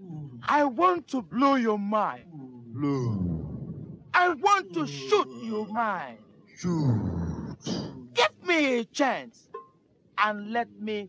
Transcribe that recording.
I want to blow your mind. Blow. I want to shoot your mind. Shoot. Give me a chance and let me